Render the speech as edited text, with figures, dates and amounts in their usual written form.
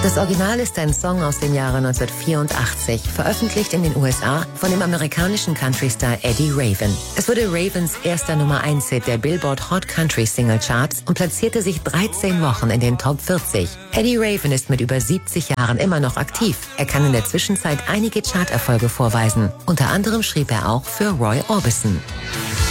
Das Original ist ein Song aus dem Jahre 1984, veröffentlicht in den USA von dem amerikanischen Country-Star Eddie Raven. Es wurde Ravens erster Nummer-1-Hit der Billboard Hot Country Single Charts und platzierte sich 13 Wochen in den Top 40. Eddie Raven ist mit über 70 Jahren immer noch aktiv. Er kann in der Zwischenzeit einige Charterfolge vorweisen. Unter anderem schrieb er auch für Roy Orbison.